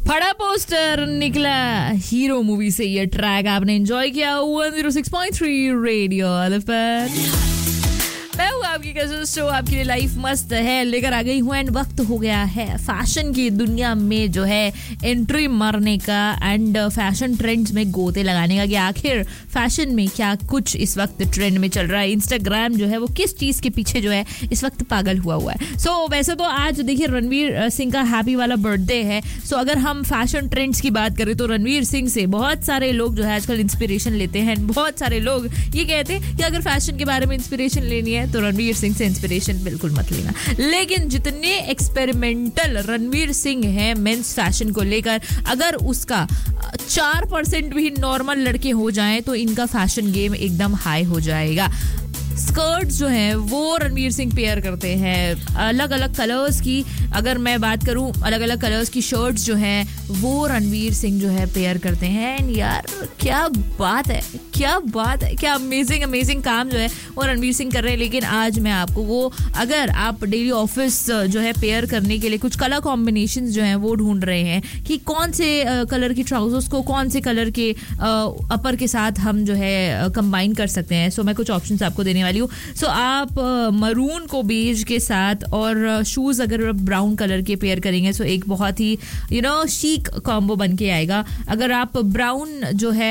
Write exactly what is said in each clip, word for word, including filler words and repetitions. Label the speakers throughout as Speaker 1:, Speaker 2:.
Speaker 1: फड़ा पोस्टर निकला hero movie से। ये ट्रैक आपने एंजॉय किया one oh six point three radio पर। मैं हूँ आपकी कजिन शो, आपके लिए लाइफ मस्त है लेकर आ गई हूँ। एंड वक्त हो गया है फैशन की दुनिया में जो है एंट्री मारने का एंड फैशन ट्रेंड्स में गोते लगाने का कि आखिर फैशन में क्या कुछ इस वक्त ट्रेंड में चल रहा है। इंस्टाग्राम जो है वो किस चीज़ के पीछे जो है इस वक्त पागल हुआ हुआ है। सो so, वैसे तो आज देखिए रणवीर सिंह का हैप्पी वाला बर्थडे है। सो so, अगर हम फैशन ट्रेंड्स की बात करें तो रणवीर सिंह से बहुत सारे लोग जो है आजकल इंस्पिरेशन लेते हैं। बहुत सारे लोग ये कहते हैं कि अगर फैशन के बारे में इंस्पिरेशन लेनी है तो रणवीर सिंह से इंस्पिरेशन बिल्कुल मत लेना। लेकिन जितने एक्सपेरिमेंटल रणवीर सिंह हैं मेंस फैशन को लेकर, अगर उसका चार परसेंट भी नॉर्मल लड़के हो जाएं तो इनका फैशन गेम एकदम हाई हो जाएगा। स्कर्ट्स जो हैं वो रणवीर सिंह पेयर करते हैं अलग अलग कलर्स की। अगर मैं बात करूं अलग अलग कलर्स की शर्ट्स जो हैं वो रणवीर सिंह जो है पेयर करते हैं। एंड यार क्या बात है, क्या बात है, क्या अमेजिंग अमेजिंग काम जो है वो रणवीर सिंह कर रहे हैं। लेकिन आज मैं आपको वो, अगर आप डेली ऑफिस जो है पेयर करने के लिए कुछ कलर कॉम्बिनेशंस जो हैं वो ढूंढ रहे हैं कि कौन से कलर की ट्राउजर्स को कौन से कलर के अपर के साथ हम जो है कंबाइन कर सकते हैं। सो मैं कुछ ऑप्शंस आपको देने वाली हूँ। सो आप मरून को बेज के साथ और शूज अगर ब्राउन कलर के पेयर करेंगे सो एक बहुत ही यू नो शीक कॉम्बो बन के आएगा। अगर आप ब्राउन जो है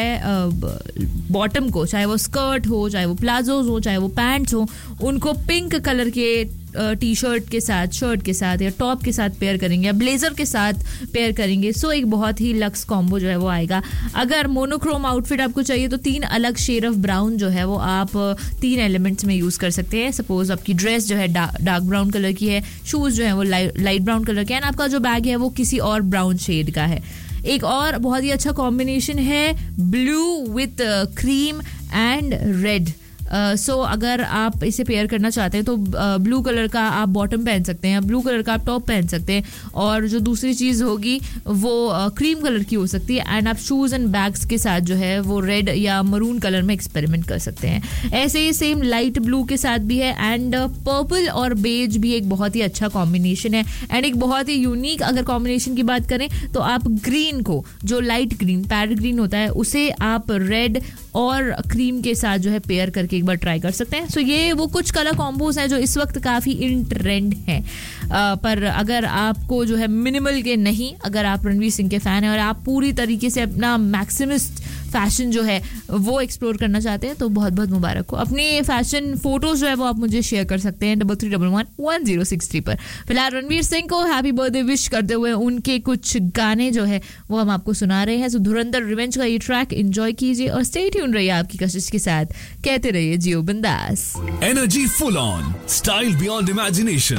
Speaker 1: बॉटम को, चाहे वो स्कर्ट हो, चाहे वो प्लाजोज हो, चाहे वो पैंट्स हो, उनको पिंक कलर के टी शर्ट के साथ, शर्ट के साथ या टॉप के साथ पेयर करेंगे या ब्लेजर के साथ पेयर करेंगे सो एक बहुत ही लक्स कॉम्बो जो है वो आएगा। अगर मोनोक्रोम आउटफिट आपको चाहिए तो तीन अलग शेड ऑफ ब्राउन जो है वो आप तीन एलिमेंट्स में यूज कर सकते हैं। सपोज आपकी ड्रेस जो है डार्क ब्राउन कलर की है, शूज जो है वो लाइट ब्राउन कलर के हैं, आपका जो बैग है वो किसी और ब्राउन शेड का है। एक और बहुत ही अच्छा कॉम्बिनेशन है blue with cream and red. So uh, so, अगर आप इसे पेयर करना चाहते हैं तो ब्लू uh, कलर का आप बॉटम पहन सकते हैं, ब्लू कलर का आप टॉप पहन सकते हैं और जो दूसरी चीज़ होगी वो क्रीम uh, कलर की हो सकती है। एंड आप शूज़ एंड बैग्स के साथ जो है वो रेड या मरून कलर में एक्सपेरिमेंट कर सकते हैं। ऐसे ही सेम लाइट ब्लू के साथ भी है। एंड पर्पल और बेज भी एक बहुत ही अच्छा कॉम्बिनेशन है। एंड एक बहुत ही यूनिक अगर कॉम्बिनेशन की बात करें तो आप ग्रीन को, जो लाइट ग्रीन पैरेट ग्रीन होता है, उसे आप रेड और क्रीम के साथ जो है पेयर करके एक बार ट्राई कर सकते हैं। सो so, ये वो कुछ कलर कॉम्बोज हैं जो इस वक्त काफ़ी इन ट्रेंड हैं। पर अगर आपको जो है मिनिमल के नहीं, अगर आप रणवीर सिंह के फ़ैन हैं और आप पूरी तरीके से अपना मैक्सिमिस्ट फैशन जो है वो एक्सप्लोर करना चाहते हैं तो बहुत बहुत मुबारक हो। अपनी फैशन फोटोज जो है वो आप मुझे शेयर कर सकते हैं double three double one one zero six three पर। फिलहाल रणवीर सिंह को हैप्पी बर्थडे विश करते हुए उनके कुछ गाने जो है वो हम आपको सुना रहे हैं। सो धुरंधर रिवेंज का ये ट्रैक एंजॉय कीजिए और स्टे ट्यून रहिए आपकी कशिश के साथ। कहते रहिए जियो बिंदास।
Speaker 2: Energy full on, style beyond imagination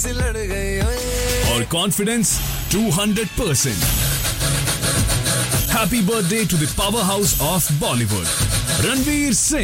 Speaker 2: और confidence two hundred percent. Happy birthday to the powerhouse of Bollywood, Ranveer Singh.